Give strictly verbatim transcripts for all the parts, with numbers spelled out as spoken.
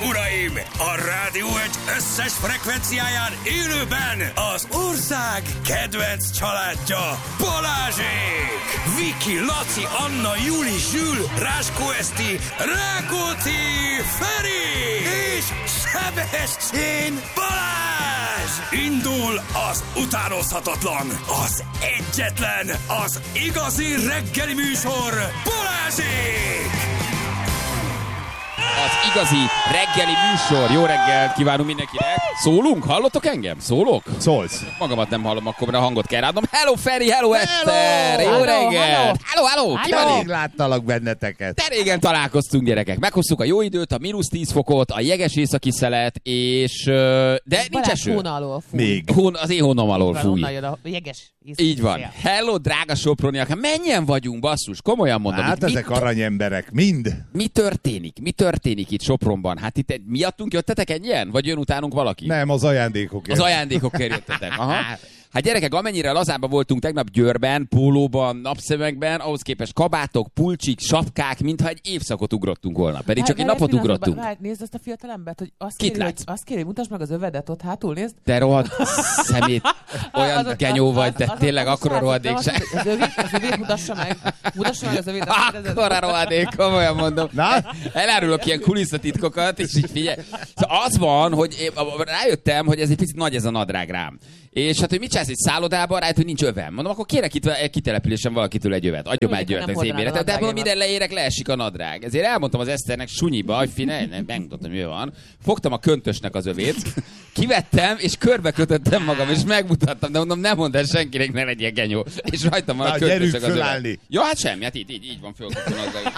uraim! A Rádió egy összes frekvenciáján élőben az ország kedvenc családja Balázsék! Viki, Laci, Anna, Juli, Zsül, Ráskó Eszti, Rákóczi, Feri és Sebestyén Balázs! Indul az utánozhatatlan, az egyetlen, az igazi reggeli műsor Balázsék! Az igazi reggeli műsor. Jó reggelt kívánunk mindenkinek. Szólunk? Hallottok engem? Szólok? Szólsz. Magamat nem hallom, akkor mert a hangot kell adnom. Hello Feri, hello Eszter! Jó hello, reggelt! Hello, hello! Ki van Rég itt? láttalak benneteket. De régen találkoztunk, gyerekek. Meghoztuk a jó időt, a mínusz tíz fokot, a jeges északi szelet, és... De nincs eső. Hóna alól fúj. Még. Hón, az én hónom alól fúj. Onnan jön a jeges északi Így van. szél. Hello, drága soproniak. Hát mennyien vagyunk, basszus? Komolyan mondom. Hát itt mi, ezek aranyemberek, mind. mi történik? Mi történik itt Sopronban? Hát itt egy- miattunk jöttetek ennyien? Vagy jön utánunk valaki? Nem, az ajándékok. Az ajándékokért jöttetek. Aha. Hát gyerekek, amennyire lazábban voltunk tegnap Győrben, pólóban, napszemekben, ahhoz képest kabátok, pulcsik, sapkák, mintha egy évszakot ugrottunk volna. Pedig csak egy Várj, napot pillanatban, ugrottunk. Várj, nézd azt a fiatal embert, hogy azt Kit kéri, hogy, látsz? azt kéri, hogy mutasd meg az övedet ott hátul, nézd. Te rohadt szemét, olyan Az- az- genyó az- vagy, az- te az- tényleg az- akkora az- rohadék az- se. Az övét, az övét mutassa meg. Mutassa meg az övét. azt kérdezed. Akkora rohadék, komolyan mondom. Na? Elárulok ilyen kulisszatitkokat, és így figyelj. Szóval az van, hogy én rájöttem, hogy ez egy picit nagy ez a nadrág rám. És hát, hogy mit csinálsz egy szállodában, rájött, hogy nincs övem. Mondom, akkor kérek itt egy kitelepülésen valakitől egy övet. Adjon már egy Úgy, övet nem az én hordanád a méretem. De mondom, nadrágémat. minden leérek, leesik a nadrág. Ezért elmondtam az Eszternek sunyiba, hogy figyelj, nem megmutatom, mi van. Fogtam a köntösnek az övét, kivettem, és körbe kötöttem magam, és megmutattam, de mondom, nem mondd el senkinek, ne legyen genyó. És rajtam van a Na, köntösnek gyerünk az övet. fölállni. Ja, hát semmi, hát így, így, így van fölkötve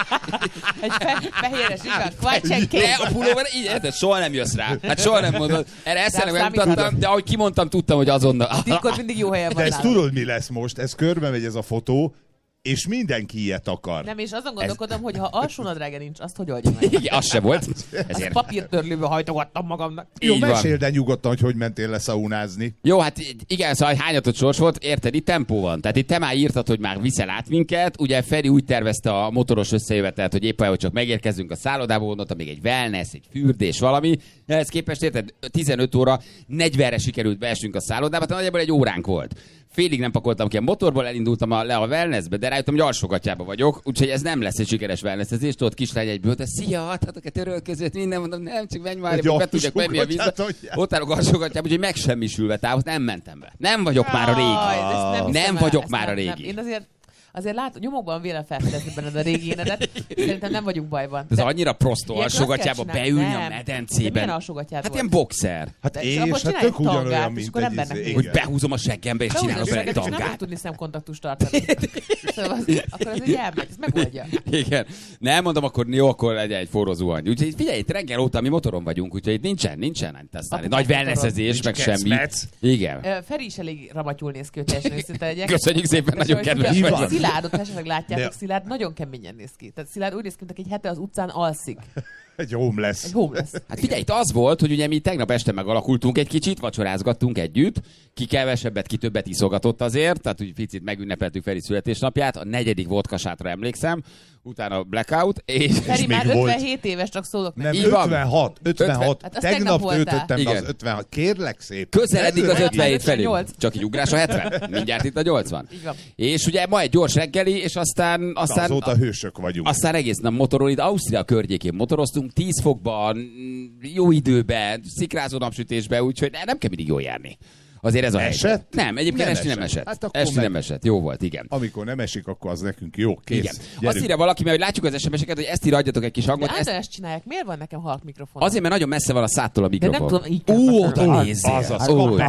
Egy fe, fehéres igaz, kvajcsenké. de a pulóver, így érted, soha nem jössz rá. Hát soha nem mondod. Erre Eszternek Nem megmutattam, számíthatok. de ahogy kimondtam, tudtam, hogy azonnal. Titkot mindig jó helyen De van ezt nálam. tudod, mi lesz most? Ez körbe megy ez a fotó, és mindenki ilyet akar. Nem, és azon gondolkodom, hogy ha alsó nadrága nincs, azt hogy oldja meg? Igen, az se volt. Azt Ezért. papírtörlőbe hajtogattam magamnak. Jó, így van. meséld el nyugodtan, hogy hogy mentél le szaunázni. Jó, hát igen, szóval hányatott sors volt, érted, itt tempó van. Tehát itt te már írtad, hogy már viszel át minket. Ugye Feri úgy tervezte a motoros összejövetelt, hogy éppen, hogy csak megérkezünk a szállodába, mondott még egy wellness, egy fürdés, valami. Ehhez képest érted, tizenöt óra negyvenre sikerült beesünk a szállodába, tehát nagyjából egy óránk volt. Félig nem pakoltam ki a motorból, elindultam a, le a wellnessbe, de rájöttem, hogy alsógatjába vagyok, úgyhogy ez nem lesz egy sikeres wellnessezés. Tudod, kislány egyből, de szia, adhatok a törölközőt, minden, mondom, nem, csak menj már, Egy be tudjak menni a vízbe. alsógatját Ott állok alsógatjába, úgyhogy megsemmisülve távot, nem mentem be. Nem vagyok már a régi. Jaj, ezt Nem hiszem el, vagyok ezt már a nem, nem. régi. Én azért, azért látom, nyomokban vélem felfedezni benned a régi énedet. Szerintem nem vagyunk bajban. Ez De annyira prostó ilyenkor azt alsógatjába kell csinálni. beülni a Nem. De medencében. milyen alsógatjád Hát volt? ilyen boxer. Hát De és, akkor hát csinálj tök egy tangát, ugyanolyan, és mint akkor egy embernek izé. néz. Hogy Igen. behúzom a seggembe, és Behúzod csinálok a bele egy segget, és nem tangát. fog tudni szemkontaktust tartani. Szóval az, akkor ez egy elmegy, ez megoldja. Igen. Nem mondom, akkor jó, akkor legyen egy forró zuhany. Úgyhogy figyelj, itt reggel óta mi motoron vagyunk, úgyhogy itt nincsen, nincsen. Hát aztán egy Apukás nagy motoron. wellnessezés, meg Nincs semmi. kecmec. Igen. Ö, Feri is elég ramatyul néz ki, hogy teljesen őszinte legyek. Köszönjük szépen, nagyon És hogy kedves ugye, vagy. Szilárdot esetleg látjátok, De- Szilárd nagyon keményen néz ki. Tehát Szilárd úgy néz ki, mint aki egy hete az utcán alszik. Egy homeless. Egy homeless. Hát figyelj, itt az volt, hogy ugye mi tegnap este megalakultunk egy kicsit, vacsorázgattunk együtt, ki kevesebbet, ki többet iszogatott azért, tehát úgy picit megünnepeltük Feri születésnapját, a negyedik vodkasátra emlékszem, utána blackout, és Feri még már volt- ötvenhét éves, csak szólok Nem, neki. Így van. ötvenhat. ötvenhat. Hát azt Tegnap tegnap voltál. töltöttem be Igen. az ötvenhat. Kérlek szépen. közeledik az Ne ötvenhét felé. ötvennyolc. Csak így ugrás a hetven. Mindjárt itt a nyolcvan. Így van. És ugye ma egy gyors reggeli, és aztán, Na, aztán, azóta hősök vagyunk. aztán egész nap motoron, itt Ausztria környékén motoroztunk, tíz fokban, jó időben, szikrázó napsütésben, úgyhogy nem kell mindig jól járni. Azért ez a Esett? helyzet. Nem, egyébként Nem esti nem esett. esett. Hát akkor Esti meg- nem esett. Jó volt, igen. Amikor nem esik, akkor az nekünk jó. Kész. Igen. Azt Gyerünk. írja valaki, mert hogy látjuk az es em es-eket, hogy ezt írja, adjatok egy kis De hangot. Ezt, általán ezt csinálják. Miért van nekem halk mikrofon? azért, mert nagyon messze van a szától a De mikrofon. nem tudom, így kell Ó, beszélni. oda nézzél. Az az. Ó, Hoppá.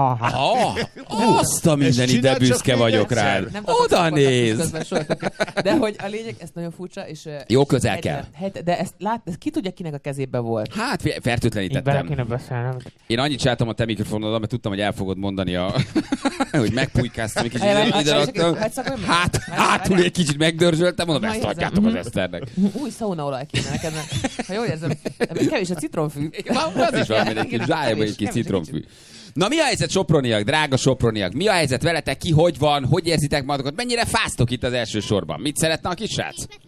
Ah, azt a mindenit, de csináld csak büszke még vagyok egyszer. rád. Nem tudom, Oda hogy néz. közben sokat. De hogy a lényeg, ez nagyon furcsa, és... ö, Jó, közel helytelen- kell. helytelen- De ezt lát, ezt ki tudja, kinek a kezébe volt? Hát, fe- fertőtlenítettem. beszélnem. Én annyit csináltam a te mikrofonodat, mert tudtam, hogy el fogod mondani a... hogy megpújkáztam, egy kicsit Ajaj, ide, ide ajaj, raktam. ajaj, ajaj, Hát, ajaj, hátul ajaj. egy kicsit megdörzsöltem, mondom, Na, ezt érzem. adjátok az Mhm. Eszternek. Új szaunaolaj kéne neked, mert ha jól érzem, kevés a citromfű. Az is van, egy kis zsájában egy kis citromfű. Na mi a helyzet, soproniak, drága soproniak? Mi a helyzet veletek, ki hogy van, hogy érzitek magatokat? Mennyire fáztok itt az első sorban? Mit szeretne a kisrác? Meg lehet?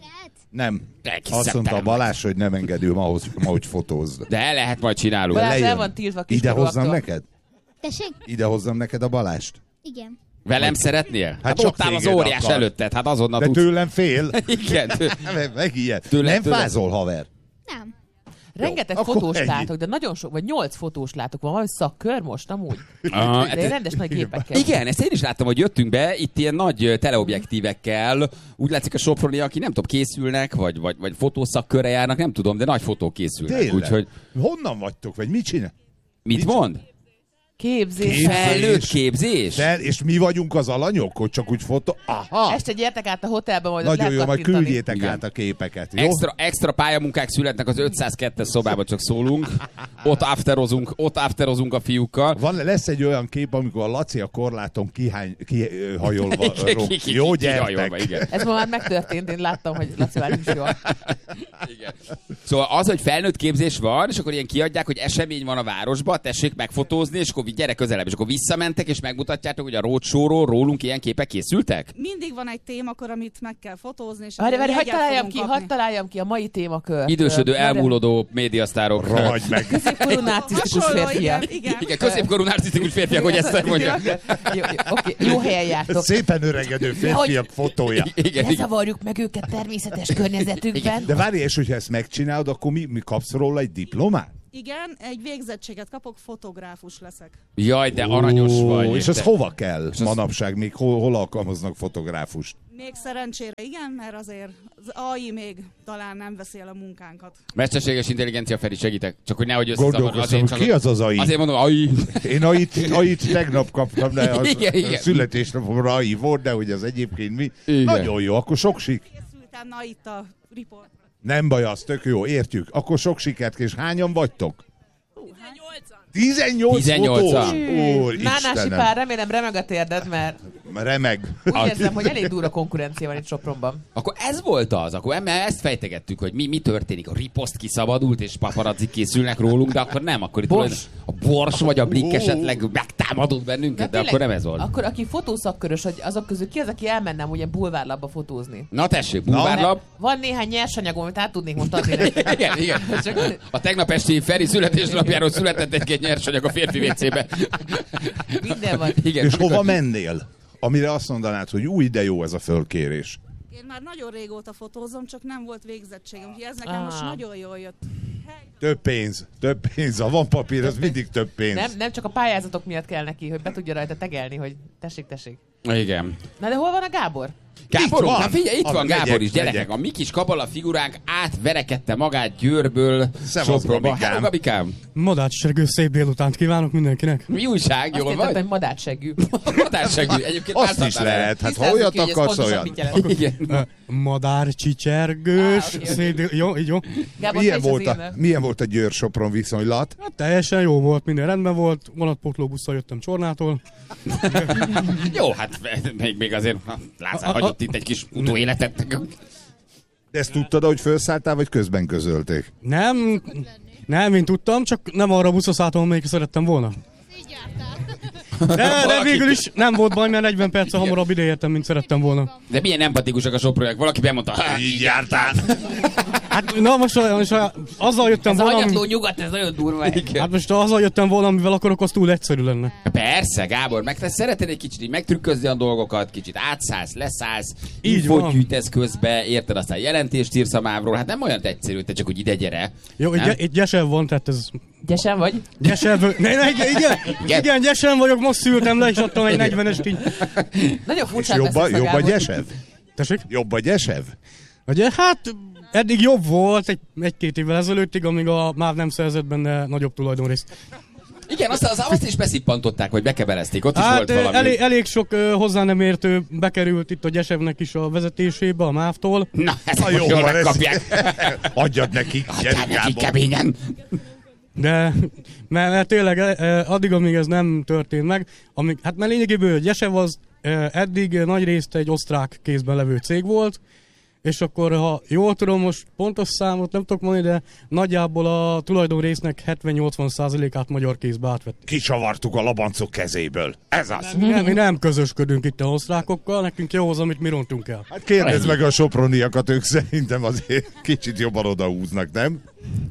Nem. Egész Azt mondta a szeptember. Balázs, hogy nem engedő ahhoz, hogy fotózd. De lehet, majd csinálunk. Balázs el lejön. van tiltva Ide hozzam kiskorúaktól. neked? Tessék? Ide hozzam neked a Balást? Igen. Velem szeretnél? Hát, hát csak ott áll az téged óriás akar. előtted, hát azonnal De tudsz. tőlem fél. Igen, tő... Meg- Megijed. Tőle- Nem tőle- fázol, haver. Nem. Rengeteg Jó, akkor fotós ennyi. látok, de nagyon sok, vagy nyolc fotós látok. Van valami szakkör most amúgy? Aha, De rendes nagy gépekkel. igen, ezt én is láttam, hogy jöttünk be, itt ilyen nagy ö, teleobjektívekkel, úgy látszik a Soproni, aki nem tudom, készülnek, vagy, vagy, vagy fotószakkörre járnak, nem tudom, de nagy fotók készülnek. Tényleg? Úgyhogy Honnan vagytok, vagy mit csinál? mit Mit- mond? Képzés. Képzés. Felnőtt képzés? Fel, és mi vagyunk az alanyok, hogy csak úgy fotó... Aha! Este gyertek át a hotelbe, majd ott Nagyon lehet jó, majd kattintani. küldjétek Igen. át a képeket, jó? Extra, extra pályamunkák születnek az ötszázkettes szobában, csak szólunk. Ott afterozunk, ott afterozunk a fiúkkal. Van, lesz egy olyan kép, amikor a Laci a korláton kihány, kihajolva Igen, ro- ki- ki- Jó, ki- gyertek! kihajolva, igen. Ez ma már megtörtént, én láttam, hogy Laci már nincs jól. Igen. Szóval az, hogy felnőtt képzés van, és akkor ilyen kiadják, hogy esemény van a városba, tessék megfotózni, és akkor gyere közelebb, és akkor visszamentek, és megmutatjátok, hogy a roadshow-ról rólunk ilyen képek készültek? Mindig van egy témakör, amit meg kell fotózni, és Várj, várj, jegyet hadd találjam fogunk ki, kapni. hadd találjam ki a mai témakör. Idősödő, Ö, várj, elmúlódó médiasztárok. Rohagy meg! Középkorú narcisztikus Hasonló, férfiak. igen, igen. Igen, középkorú narcisztikus férfiak, hogy ezt mondják. Jó, jó, oké, jó helyen jártok. Szépen öregedő férfiak fotója. Igen, Ne igen. zavarjuk meg őket természetes környezetükben. De várj, és hogyha ezt megcsinálod, akkor mi, mi kapsz róla egy diplomát? Igen, egy végzettséget kapok, fotográfus leszek. Jaj, de aranyos Ó, vagy. És az Te- hova kell az- manapság? Még hol, hol alkalmaznak fotográfust? Még szerencsére igen, mert azért az á i még talán nem veszi el a munkánkat. Mesterséges intelligencia, Feri, segítek. Csak hogy nehogy összezavar. Gondolkozom, hogy ki az az á i? Azért mondom, ai. Én ait, ait tegnap kaptam, de az Igen, igen. a születésnapomra á i volt, de hogy az egyébként mi? Igen. Nagyon jó, akkor sok sik. Készültem na itt a report. Nem baj, az tök jó, értjük. Akkor sok sikert, és hányan vagytok? tizennyolc tizennyolcan. fotós? Nánási Úristenem, pár, remélem remeg a térded, mert remeg. úgy érzem, hogy elég durva konkurencia van itt Sopronban. Akkor ez volt az, akkor em- ezt fejtegettük, hogy mi, mi történik. A riposzt kiszabadult, és paparazzi készülnek rólunk, de akkor nem. Akkor itt Bors. tulajdon- a Bors vagy a Blik Ó. esetleg megtámadott bennünket, de, tényleg, akkor nem ez volt. Akkor aki fotószakkörös, hogy azok közül ki az, aki elmenne ugye bulvárlapba fotózni? Na tessék, bulvárlap. Van néhány nyersanyagom, amit át tudnék most adni nektek. Igen, igen. Csak- A tegnap esti Feri születésnapjáról született egy-két nyersanyag a férfi vécébe. Minden van. Igen. És hova mennél? Amire azt mondanád, hogy új, de jó ez a fölkérés. Én már nagyon régóta fotózom, csak nem volt végzettségem, úgyhogy ez nekem Ah. most nagyon jól jött. Több pénz, több pénz. Ha van papír, az mindig több pénz. Nem, nem csak a pályázatok miatt kell neki, hogy be tudja rajta tegelni, hogy tessék, tessék. Igen. Na de hol van a Gábor? Gáborunk, van. hát figyelj, itt A van Gábor megyek, is, gyerekek. megyek. A mi kis kabala figuránk átverekedte magát Győrből Szevasz, Sopronba. Gabikám. Hello, Gabikám. Madácsergő szép délutánt kívánok mindenkinek. Mi újság, Azt jól értettem, vagy? hogy madársegű. Madársegű. Egyébként Azt is változtál el. lehet. Hát ha Tisztázzuk olyat ki, hogy ez akarsz, pontosan olyan. mit jelent. Igen. Ö, Madárcsicsergős, Á, oké, szép dél... Jó, így jó. Gábor, te Milyen is az volt, a, én. milyen volt a Győr-Sopron viszonylat? Hát teljesen jó volt, minden rendben volt. Vonatpótlóbusszal jöttem Csornától. Jó, hát még, még azért ha, Lázár hagyott itt egy kis utóéletet. De ezt tudtad, hogy felszálltál, vagy közben közölték? Nem, nem, én tudtam, csak nem arra a buszra szálltam, amelyik szerettem volna. Így jártál. De, de Valaki- végül is nem volt baj, mert negyven perccel hamarabb ideértem, mint szerettem volna. De milyen empatikusak a soproniak. Valaki bemondta, "Há, így jártál. Hát, na most, most azzal jöttem Ez a volna, hanyatló ami, nyugat, ez nagyon durva. hát most azzal jöttem volna, amivel akarok, az túl egyszerű lenne. Persze, Gábor, meg te szereted egy kicsit így megtrükközni a dolgokat, kicsit átszállsz, leszállsz, Így infót van. gyűjtesz közbe, érted, aztán jelentést írsz a mávról, hát nem olyan egyszerű, te csak úgy ide gyere. Jó, Nem? egy, egy gyesel van, tehát ez... Gyesen vagy? Gyesel, ne, ne, igen, igen, igen, gyesen vagyok, most szültem le, és adtam egy negyvenest így. Nagyon És furcsán jobb a, beszélsz a jobb a Gábor. gyesev? Tessék? Jobb a gyesev? Ugye, hát eddig jobb volt egy, egy-két évvel ezelőttig, amíg a MÁV nem szerzett benne nagyobb tulajdonrészt. Igen, azt, azt, azt is beszippantották, vagy bekebelezték, ott is Hát volt valami. elég, elég sok uh, hozzá nem értő bekerült itt a Gyesevnek is a vezetésébe, a MÁV-tól. Na, ezt Na most jó jól van, megkapják. ezt adjad nekik, Adjál gyerünk neki Gábor. keményen. De mert, mert tényleg eh, addig, amíg ez nem történt meg, amíg, hát mert lényegéből Gyesev az eh, eddig nagy részt egy osztrák kézben levő cég volt, és akkor, ha jól tudom, most pontos számot nem tudok mondani, de nagyjából a tulajdonrésznek hetven-nyolcvan százalékát magyar kézbe átvettük. Kicsavartuk a labancok kezéből. Ez az. Nem, nem, mi nem közösködünk itt a osztrákokkal, nekünk jó az, amit mi rontunk el. Hát kérdezd meg a soproniakat, ők szerintem azért kicsit jobban odahúznak, nem?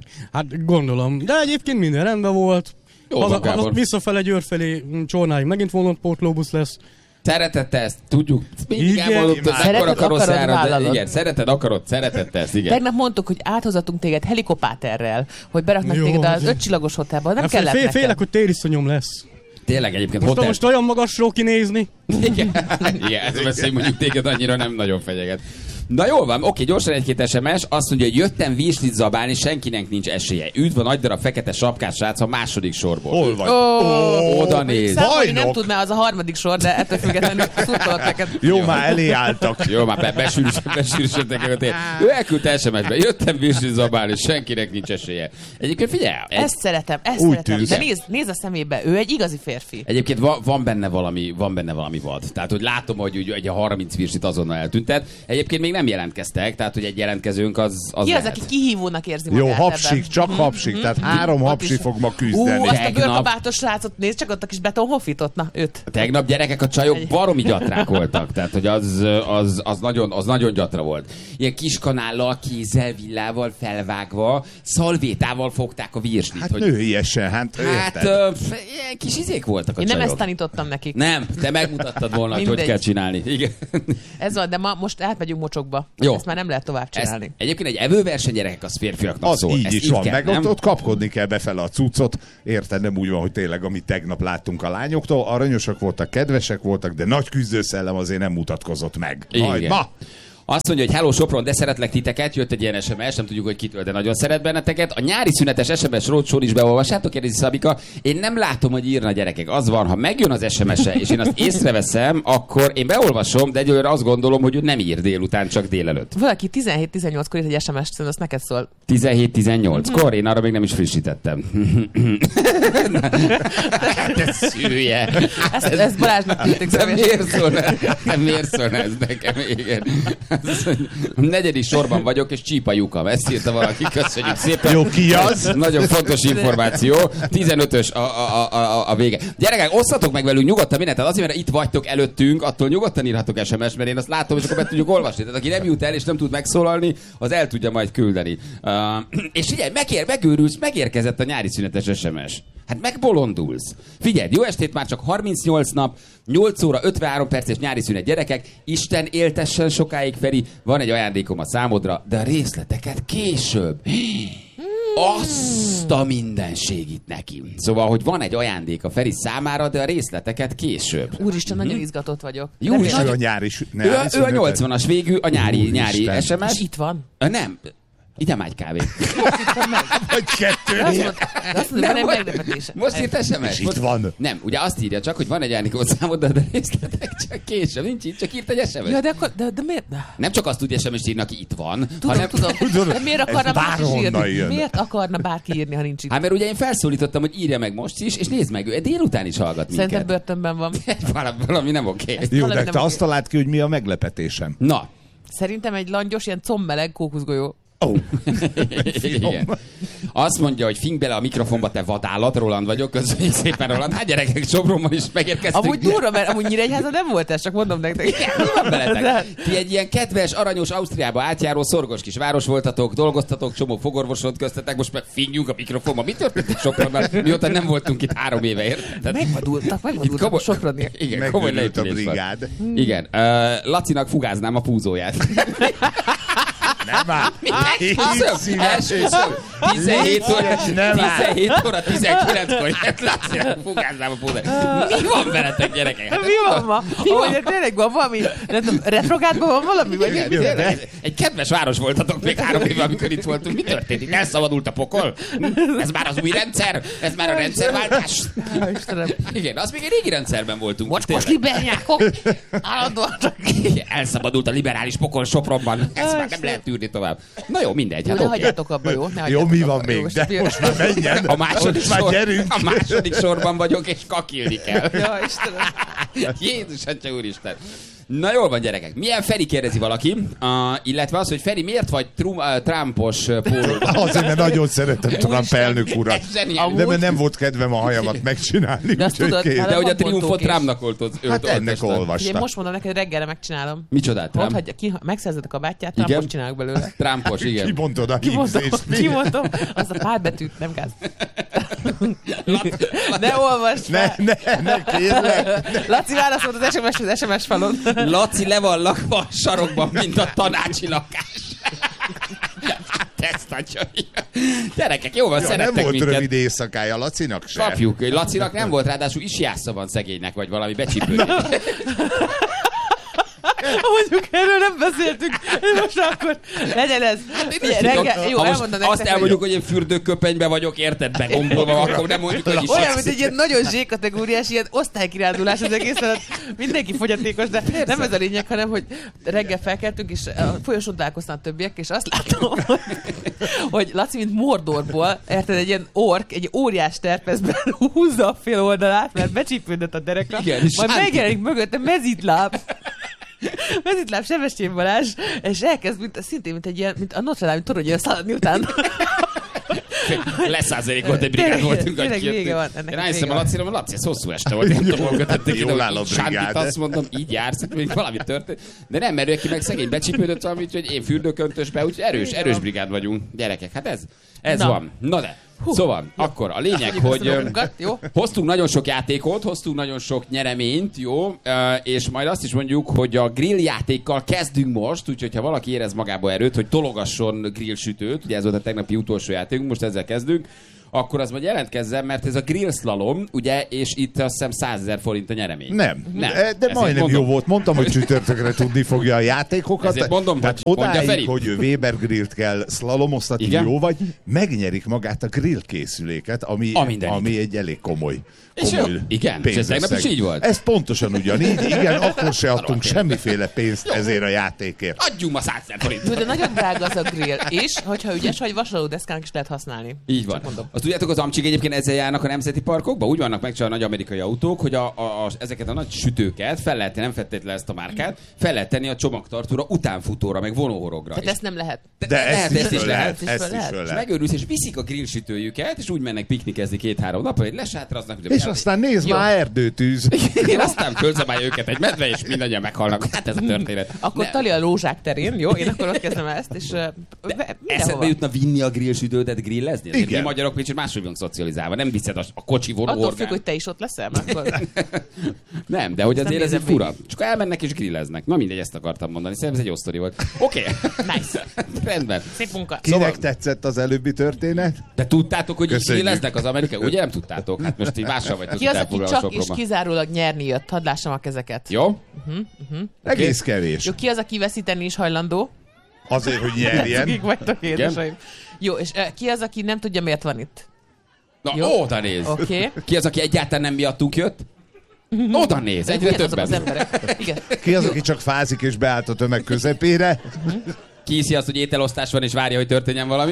Hát gondolom, de egyébként minden rendben volt. Jó, Az, Gábor. az visszafelé Győr felé Csornáig megint vonatpótlóbusz lesz. Szeretette ezt, tudjuk. Mindig Igen. elmondott, hogy Szereted, ekkora karoszára, akarod, de vállalod. igen, szereted, akarod, szeretette ezt, igen. Tegnap mondtuk, hogy áthozatunk téged helikopterrel, hogy beraknak Jó, téged az hogy- ötcsillagos hotelba. Nem Hát kellett fél, neked. félek, hogy tériszonyom lesz. Tényleg egyébként Most, hotel... most olyan magasról kinézni. Igen, igen, ez a veszély mondjuk téged annyira nem nagyon fenyeget. Na jól van, oké, gyorsan egy-két es em es. Azt mondja, hogy jöttem virslit zabálni, senkinek nincs esélye. Üdv a nagy darab fekete sapkás srác a második sorból. Hol vagy? Ó, Oda néz. Számolni nem Bajnok. tud, mert az a harmadik sor, de ettől függetlenül szurkolok neked. Jó, már elé álltak. Jó, már be, besűrűsödtek el. Ő elküldte es em es-be. Jöttem virslit zabálni, senkinek nincs esélye. Egyébként figyelj, egy, Ezt szeretem, ezt Úgy szeretem. tűz. De nézd, nézd a szemébe, ő egy igazi férfi. Egyébként va, van, benne valami, van benne valami vad. Tehát, hogy látom, hogy ugye, ugye a harminc virslit azonnal eltüntet. Egyébként még nem jelentkeztek, tehát, hogy egy jelentkezőnk az, az Ki az, lehet. aki kihívónak érzi Jó, magát hapsik, ebben? csak hapsik. Tehát három Ott hapsi is. fog ma Ú, küzdeni. azt a Tegnap- bőrkabátos srácot nézd, csak ott a kis betonhofit ott, na, őt. Tegnap gyerekek, a csajok baromi gyatrák voltak, tehát hogy az, az, az, nagyon, az nagyon gyatra volt. Ilyen kis kanállal, kézzel, villával felvágva, szalvétával fogták a virslit. Hát hogy, nőiesen, hát hát érted? ö, f- ilyen kis izék voltak a Én nem csajok. ezt tanítottam nekik. Nem, te megmutattad volna, hogy hogy Mindegy. kell csinálni. Igen. Ez van, de ma most átmegyünk mocsokba. Jó. Ezt már nem lehet tovább Ez, csinálni. egyébként egy evőverseny gyerekek az férfiaknak Az szól. így Ezt is van, kell, meg nem? ott, ott kapkodni kell befele a cuccot. Érted, nem úgy van, hogy tényleg, amit tegnap láttunk a lányoktól, aranyosak voltak, kedvesek voltak, de nagy küzdőszellem azért nem mutatkozott meg. Majd Igen. ma! Azt mondja, hogy hello Sopron, de szeretlek titeket, jött egy ilyen es em es, nem tudjuk, hogy kitől, de nagyon szeret benneteket. A nyári szünetes es em es roadshow is beolvassátok, kérdezi Szabika. Én nem látom, hogy írna gyerekek. Az van, ha megjön az es em es-e, és én azt észreveszem, akkor én beolvasom, de egyelőre azt gondolom, hogy ő nem ír délután, csak délelőtt. Valaki tizenhét tizennyolckor írt egy es em es-t, azt neked szól. tizenhét tizennyolckor, én arra még nem is frissítettem. De szülje. Ezt, ezt Balázsnak küldtük. De miért szólna, de miért szólna ez nekem? Igen. Az, hogy negyedik sorban vagyok, és csípa lyukam. Ezt írta valaki, köszönjük szépen. Jó, ki az? Nagyon fontos információ. tizenötös a, a, a, a vége. Gyerekek, osszatok meg velünk nyugodtan mindent. Tehát azért, mert itt vagytok előttünk, attól nyugodtan írhatok es em es, mert én azt látom, és akkor be tudjuk olvasni. Tehát aki nem jut el, és nem tud megszólalni, az el tudja majd küldeni. Uh, és figyelj, megér, megőrülsz, megérkezett a nyári szünetes es em es. Hát megbolondulsz. Figyelj, jó estét, már csak harmincnyolc nap, nyolc óra ötvenhárom perces nyári szünet, gyerekek. Isten éltessen sokáig, Feri. Van egy ajándékom a számodra, de a részleteket később. Azt a mindenségit neki. Szóval, hogy van egy ajándék a Feri számára, de a részleteket később. Úristen, nagyon izgatott vagyok. Jó, Nem és És értem. ő a nyári... sü- Ő, a- nyári ő a szünetet? nyolcvanas végű, a nyári, Úristen. nyári es em es. És itt van. Ö, Nem, ide már egy kávé. Vagy kettő. Azt mondta, de azt mondta, hogy van egy meglepetése. Most írt es em es. És itt van. Nem, ugye azt írja csak, hogy van egy ajándékot számodra, de részletek csak később. Nincs itt, csak írt egy es em es. Ja, de akkor, de, de miért? De. Nem csak azt tudja es em es írni, aki itt van, Tudom, hanem... tudom. Tudod, De miért akarna ez bárki is bárhonnan írni? jön. Miért akarna bárki írni, ha nincs itt? Hát mert ugye én felszólítottam, hogy írja meg most is, és nézd meg, ő délután is hallgat Szerintem minket. börtönben van. Valami, valami nem oké. Okay. Jó, Valami de nem te oké. azt találd ki, hogy mi a meglepetésem. Na, Szerintem egy langyos, ilyen combmeleg kókuszgolyó. Ó, igen. Azt mondja, hogy fing bele a mikrofonba, te vadállat, Roland vagyok, köszönjük szépen, Roland. Hát gyerekek, Sopronban is megérkeztünk. Amúgy durva, mert amúgy Nyíregyháza nem volt ez, csak mondom nektek. Mi van veletek? Ti egy ilyen kedves, aranyos, Ausztriába átjáró, szorgos kis város voltatok, dolgoztatok, csomó fogorvosot köztetek, most meg fingjünk a mikrofonba. Mi történt itt Sopronban? Mióta nem voltunk itt három éve, érted? Megvadultak, megvadultak a komoly- Soproniak. Igen, komoly megőrült a leépülés van. brigád. Igen, uh, Lacinak fugáznám a fúzóját. Nem áll. Köszönöm. Első szó. tizenhét óra, Nem áll. tizenhét óra tizenkilenckor jött Lacinak fugáznám a fúzóját. Mi van veletek, gyerekek? Hát Mi van ma? Ahogy tényleg van valami? Nem tudom, retrográdban van valami? Vagy Igen, mi? tényleg, egy kedves város voltatok még három éve, amikor itt voltunk. Mi történt? Itt elszabadult a pokol? Ez már az új rendszer? Ez már a rendszerváltás? Á, Istenem. Igen, az még egy régi rendszerben voltunk. Mocskos tényleg. libernyákok! Állandóan csak... Igen, elszabadult a liberális pokol Sopronban. Ez már nem lehet tűrni tovább. Na jó, mindegy. Jó, Hát ne oké. hagyjátok abba, jó? Ne Jó, hagyjátok mi abba. van Jó, még? De mi- most már menjen. A második, Most már sor, gyerünk. a második sorban vagyok, és kakilni kell. Ja, Istenem. Jézus, Atya úristen. Na jól van, gyerekek. Milyen Feri, kérdezi valaki, uh, illetve az, hogy Feri, miért vagy trum, uh, Trumpos uh, pólóban? Azért, mert nagyon szeretem Trump elnök urat. De mert nem volt kedvem a hajamat megcsinálni. De azt tudod, kész. De hogy a van triumfot bontókés. Trumpnak oltod. Hát ennek Ugye, olvastam. most mondom neked, reggelre megcsinálom. Micsodát, Ott Trump? hagyja, ki, megszerzed a kabátját, Igen. Trumpos csinálok belőle. Trumpos, igen. Kimondod a Kimondom, hívzést. kimondom, az a pár betűt, nem gáz. Ne olvasd Ne, fel. ne, ne, kérlek. Laci válaszolt az es em es az es em es falon. Laci le van lakva a sarokban, mint a tanácsi lakás. Hát ezt a gyerekek, jó van, Ja, nem szerettek volt minket. rövid éjszakája Lacinak se. Kapjuk. Lacinak nem volt, ráadásul isjásza van szegénynek, vagy valami becsípődik. Mondjuk erről nem beszéltünk. Most akkor legyen ez. Ugye, reggel, jó, ha most elmondom azt nektek, elmondjuk, hogy én fürdőköpenyben vagyok, érted, begombolva, akkor nem mondjuk, hogy is. olyan, mint egy ilyen nagyon zsé-kategóriás, ilyen osztálykirándulás az egész alatt. Mindenki fogyatékos, de Persze. nem ez a lényeg, hanem, hogy reggel felkeltünk, és a folyosón találkoztam a többiek, és azt látom, hogy, hogy Laci, mint Mordorból, érted, egy ilyen ork, egy óriás terpezben húzza a fél oldalát, mert becsípődött a dereka, Igen, és majd sánti. megjelenik mögötte mezitláb. Mezitláb Sebestyén Balázs, és elkezd, mint, szintén, mint egy ilyen, mint a Notre Dame toronyra szaladni utána. Leszázalékolt egy brigád voltunk. Tényleg vége van. Ennek Rájöttem vége a van. Lacira, mert Laci, ez hosszú este volt. Nem tudom, hogy tették ide, Jól áll a hogy Sándit brigád. azt mondom, így jársz, hogy még valami történt. De nem, mert ő ki meg szegény becsípődött valami, úgyhogy én fürdőköntösbe, úgyhogy erős, erős brigád vagyunk. Gyerekek, hát ez, ez Na. van. Na de, szóval, akkor a lényeg, Köszönjük hogy ezt a dolgunkat, jó? hoztunk nagyon sok játékot, hoztunk nagyon sok nyereményt, jó? Ö, És majd azt is mondjuk, hogy a grill játékkal kezdünk most, úgyhogy ha valaki érez magába erőt, hogy tologasson grill sütőt, ugye ez volt a tegnapi utolsó játékunk, most ezzel kezdünk, akkor az majd jelentkezzen, mert ez a grill slalom, ugye, és itt azt hiszem százezer forint a nyeremény. Nem, Nem. de Ezért majdnem mondom. jó volt. Mondtam, hogy csütörtökre tudni fogja a játékokat. Ezért mondom, Tehát hogy mondja Feri. odáig, hogy ő Weber grillt kell szlalomoztatni, Igen. jó vagy, megnyerik magát a grill készüléket, ami, A mindenit. ami egy elég komoly. És komoly jó, igen, és ez pénzösszeg. tegnap is így volt. Ez pontosan ugyanígy, igen, akkor se adtunk semmiféle pénzt ezért a játékért. Adjunk ma százezer Jó, forint. de nagyon drága az a grill. És, hogyha ügyes vagy, vasalódeszkának is lehet használni. Így van. Azt tudjátok, az amcsik egyébként ezzel járnak a nemzeti parkokba? Úgy vannak megcsinálva nagy amerikai autók, hogy a, a, a, ezeket a nagy sütőket fel lehet tenni, nem feltétlenül ezt a márkát, fel lehet tenni a csomagtartóra, utánfutóra, meg vonóhorogra. Tehát És- ezt nem lehet. De lehet, ezt is ezt is föl lehet. lehet. Ezt is lehet. föl És lehet. megőrülsz, és viszik a grill sütőjüket, és úgy mennek piknikezni két-három napra, hogy lesátraznak. És aztán nézd Jó. már, erdőtűz. én aztán fölzabálja őket egy medve, és mindannyian meghalnak. Hát ez a történet. Akkor Ne- tali a lózsák terén, jó? Én akkor ott kezdem ezt, és uh, Eszedbe mindenhova. jutna vinni a grill sütődet grillezni? Azért Igen. Mi magyarok kicsit máshogy vagyunk szocializálva. Nem viszed a, a kocsi Attól függ, vonóhorgát. hogy te is ott leszel, mert akkor... Nem, de hogy Ezt nem azért ez egy nézem fura. Csak elmennek és grilleznek. Na mindegy, ezt akartam mondani. Szerintem ez egy jó sztori volt. Oké. Okay. Nice. Rendben. Szép munka. Kinek Szóval- tetszett az előbbi történet? De tudtátok, hogy így Köszönjük. grilleznek az amerikai? Ugye nem tudtátok? Hát most így mással vagytok Ki itt az, aki elfoglalva csak a és Sopronban. kizárólag nyerni jött? Hadd lássam a kezeket. Jó? Egész kevés. Jó, ki az, aki veszíteni is hajlandó? Azért, hogy nyerjen. Akik vagytok édesaim. Jó, és uh, ki az, aki nem tudja, miért van itt? Na, Jó. oda néz. Oké. Okay. Ki az, aki egyáltalán nem miattunk jött? Oda néz, egyre Ugyanazok az többen. emberek. Igen. Ki az, aki csak fázik és beállt a tömeg közepére? Ki hiszi azt, hogy ételosztás van, és várja, hogy történjen valami?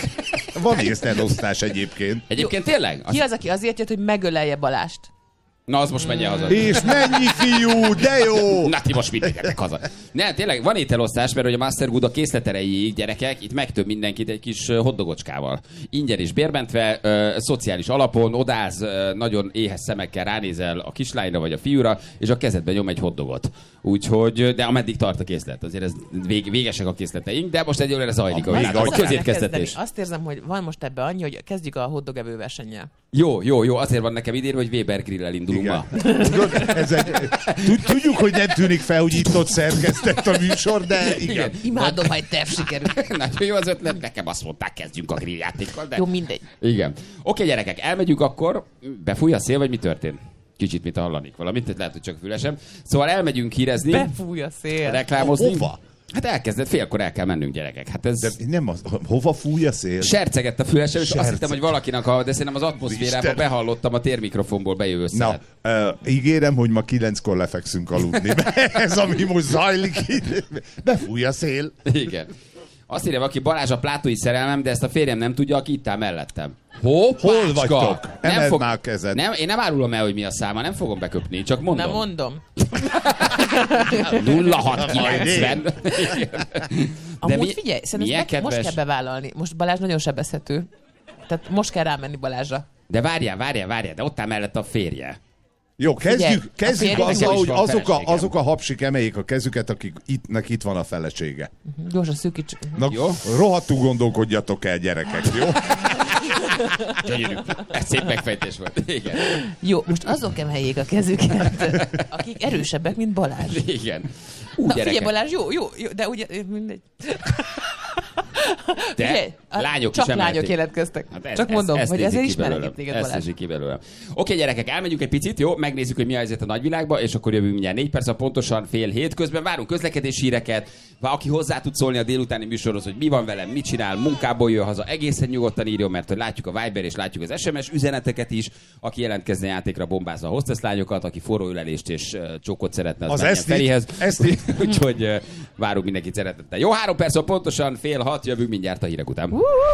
Van észnelosztás egyébként. Egyébként tényleg? Ki Az... az, aki azért jött, hogy megölelje Balást? Na, az most menjen haza. És mennyi fiú, de jó! Na, ti most mit menjetek haza? Ne, tényleg van ételosztás, mert hogy a Master Good a készleterejéig, gyerekek, itt megtöbb mindenkit egy kis ö, hoddogocskával. Ingyen és bérmentve, ö, szociális alapon, odáz, ö, nagyon éhes szemekkel ránézel a kislányra vagy a fiúra, és a kezedben nyom egy hoddogot. Úgyhogy, de ameddig tart a készlet, azért ez vég, végesek a készleteink, de most egyelőre zajlik a, Még a, a ahogy közétkeztetés. Azt érzem, hogy van most ebbe annyi, hogy kezdjük a hoddogevő versennyel. Jó, jó, jó, azért van nekem idén, hogy Weber Grill-el indulunk ma. Tudod, ez egy, tud- tudjuk, hogy nem tűnik fel, hogy itt-ott szerkesztett a műsor, de igen. Igen. Imádom, ha egy terv sikerül. Nagyon jó az ötlet, nekem azt mondták, kezdjünk a grilljátékkal, de... Jó, mindegy. Igen. Oké, gyerekek, elmegyünk akkor. Befúj a szél, vagy mi történt? Kicsit, mit hallanik valamit, lehet, hogy csak fülesem. Szóval elmegyünk hírezni, Befúj a szél. reklámozni. Hova? Hát elkezdett, félkor el kell mennünk, gyerekek. Hát ez... De nem az, hova fúj a szél? Sercegett a fülesem, és azt Serceg. hittem, hogy valakinek a... De szerintem az atmoszférában Isten. behallottam a térmikrofonból bejövő Na, szelet. uh, ígérem, hogy ma kilenckor lefekszünk aludni. Ez, ami most zajlik itt. Befúj a szél. Igen. Azt írja, aki Balázs a plátói szerelmem, de ezt a férjem nem tudja, aki itt áll mellettem. Hoppácska! Hol vagytok? Nem Emeld fog... már a kezed. Nem, én nem árulom el, hogy mi a száma, nem fogom beköpni, csak mondom. Nem mondom. nulla hat kilencven. De Amúgy mi, figyelj, szerintem milyen meg, most kedves... kell bevállalni. Most Balázs nagyon sebezhető. Tehát most kell rámenni Balázsra. De várjál, várjál, várjál, de ott áll mellett a férje. Jó, kezdjük, Figyelj, kezdjük a azzal, férjnek hogy is van azok a, feleségem. azok a hapsik emeljék a kezüket, akiknek itt van a felesége. Gyorsan szűkíts. Na, Jó. rohadtul gondolkodjatok el, gyerekek, jó? Gyönyörű. Ez szép megfejtés volt. Igen. Jó, most azok emeljék a kezüket, akik erősebbek, mint Balázs. Igen. Ú, Na, gyerekek. figyelj Balázs, jó, jó, jó, de ugye mindegy. De Figyelj, a- lányok csak is emelték. lányok jelentkeztek. Hát ez- Csak ez- mondom, ezt hogy nézik ezért ki ismerek belőlem. itt téged, Ezt Balázs. nézik ki belőlem. Oké, gyerekek, elmegyünk egy picit, jó? Megnézzük, hogy mi a helyzet a nagyvilágban, és akkor jövünk mindjárt négy perc, pontosan fél hét. Közben várunk közlekedési híreket, aki hozzá tud szólni a délutáni műsorhoz, hogy mi van velem, mit csinál, munkából jön haza, egészen nyugodtan írjon, mert hogy látjuk a Viber és látjuk az es em es üzeneteket is, aki jelentkezne játékra bombázza a hostess lányokat, aki forró ülelést és uh, csókot szeretne, az, Az menjen ezt Ferihez. így, ezt így. Úgyhogy uh, várunk mindenkit szeretettel. Jó, három perc, pontosan fél hat, jövünk mindjárt a hírek után.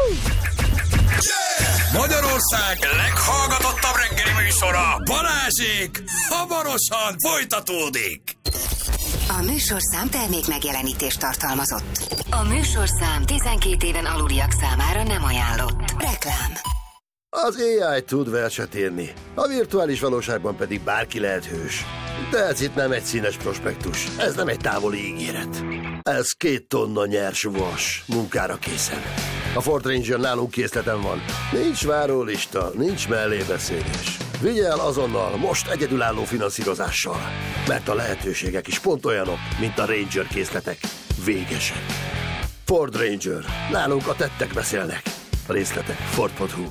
Magyarország leghallgatottabb reggeli műsora, Balázsék, hamarosan folytatódik. A műsorszám termék megjelenítést tartalmazott. A műsorszám tizenkét éven aluliak számára nem ajánlott. Reklám. Az á i tud verset írni, a virtuális valóságban pedig bárki lehet hős. De ez itt nem egy színes prospektus, ez nem egy távoli ígéret. Ez két tonna nyers vas, munkára készen. A Ford Ranger nálunk készleten van. Nincs várólista, nincs mellébeszélés. Vigye el azonnal, most egyedülálló finanszírozással. Mert a lehetőségek is pont olyanok, mint a Ranger készletek. Végesek. Ford Ranger. Nálunk a tettek beszélnek. A részletek ford pont hu.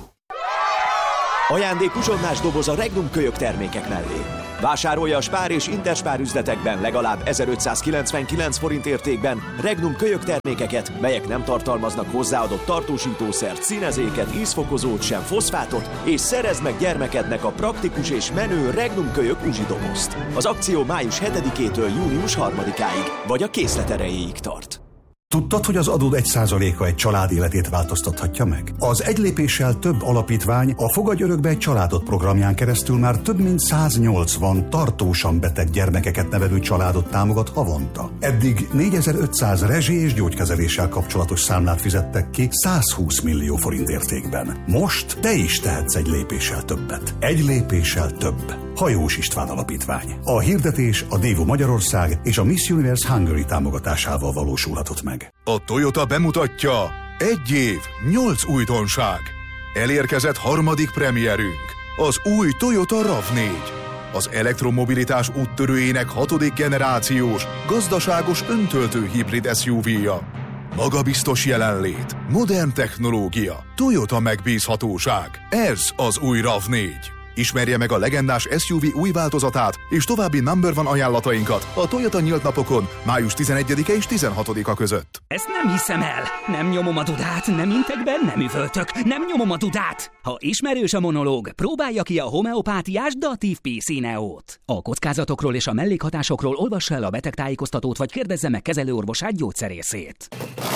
Ajándék uzsonnás doboz a Regnum kölyök termékek mellé. Vásárolja a Spár és Interspár üzletekben legalább ezerötszázkilencvenkilenc forint értékben Regnum kölyök termékeket, melyek nem tartalmaznak hozzáadott tartósítószert, színezéket, ízfokozót, sem foszfátot, és szerezd meg gyermekednek a praktikus és menő Regnum kölyök uzsidobozt. Az akció május hetedikétől június harmadikáig, vagy a készlet erejéig tart. Tudtad, hogy az adód egy százaléka egy család életét változtathatja meg? Az Egy lépéssel több alapítvány a Fogadj örökbe egy családot programján keresztül már több mint száznyolcvan tartósan beteg gyermekeket nevelő családot támogat havonta. Eddig négyezer-ötszáz rezsi és gyógykezeléssel kapcsolatos számlát fizettek ki százhúsz millió forint értékben. Most te is tehetsz egy lépéssel többet. Egy lépéssel több. Hajós István Alapítvány. A hirdetés a Dévo Magyarország és a Miss Universe Hungary támogatásával valósulhatott meg. A Toyota bemutatja: egy év, nyolc újdonság. Elérkezett harmadik premierünk, az új Toyota rav négy. Az elektromobilitás úttörőjének hatodik generációs, gazdaságos öntöltő hibrid es u vé-ja. Magabiztos jelenlét, modern technológia, Toyota megbízhatóság. Ez az új rav négy. Ismerje meg a legendás es u vé új változatát és további number one ajánlatainkat a Toyota nyílt napokon május tizenegyedike és tizenhatodika között. Ezt nem hiszem el! Nem nyomom a dudát, nem intek be, nem üvöltök, nem nyomom a dudát! Ha ismerős a monológ, próbálja ki a homeopátiás Datív P C Neót. A kockázatokról és a mellékhatásokról olvassa el a betegtájékoztatót, vagy kérdezze meg kezelőorvosát, gyógyszerészét.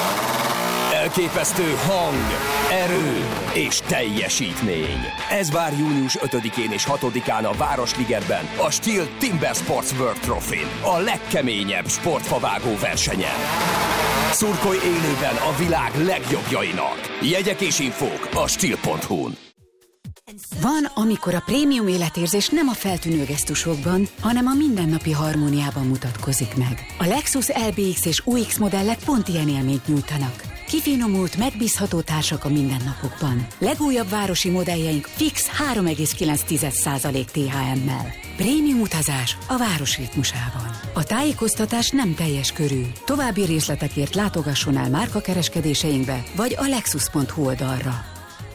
Elképesztő hang, erő és teljesítmény. Ez vár június ötödikén és hatodikán a Városligetben, a Steel Timber Sports World Trophy-n, a legkeményebb sportfavágó versenyen. Szurkolj élőben a világ legjobbjainak. Jegyek és infók a steel pont hu-n. Van, amikor a prémium életérzés nem a feltűnő gesztusokban, hanem a mindennapi harmóniában mutatkozik meg. A Lexus el bé iksz és u iksz modellek pont ilyen élményt nyújtanak. Kifinomult, megbízható társak a mindennapokban. Legújabb városi modelljeink fix három egész kilenc százalék té há em-mel. Prémium utazás a város ritmusában. A tájékoztatás nem teljes körű. További részletekért látogasson el márkakereskedéseinkbe, vagy a lexus pont hu oldalra.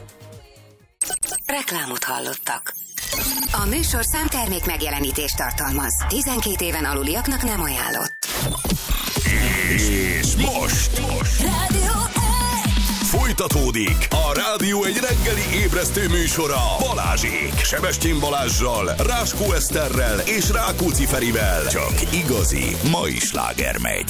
Reklámot hallottak. A műsorszám termék megjelenítést tartalmaz. tizenkét éven aluliaknak nem ajánlott. És most, most. Rádió Folytatódik a Rádió egy reggeli ébresztő műsora Balázsék, Sebestyén Balázssal, Ráskó Eszterrel és Rákóczi Ferivel. Csak igazi mai sláger megy.